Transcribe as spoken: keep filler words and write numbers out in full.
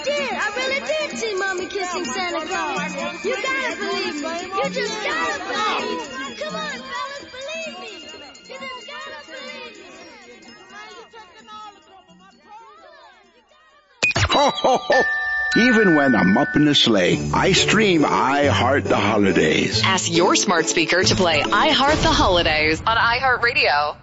did. I really did see Mommy kissing Santa Claus. You gotta believe me. You just gotta believe me. Come on, fellas, believe me. You just gotta believe me. Ho, ho, ho. Even when I'm up in the sleigh, I stream I Heart the Holidays. Ask your smart speaker to play I Heart the Holidays on iHeartRadio.